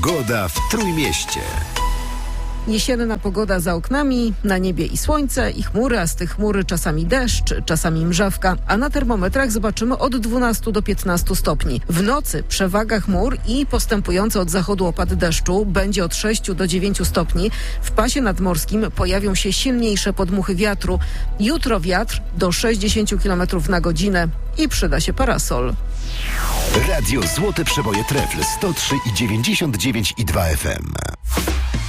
Pogoda w Trójmieście. Jesienna pogoda za oknami, na niebie i słońce, i chmury, a z tych chmury czasami deszcz, czasami mrzawka, a na termometrach zobaczymy od 12 do 15 stopni. W nocy przewaga chmur i postępujący od zachodu opad deszczu będzie od 6 do 9 stopni. W pasie nadmorskim pojawią się silniejsze podmuchy wiatru. Jutro wiatr do 60 km na godzinę i przyda się parasol. Radio Złote Przeboje Trefl 103,99 i 2 FM.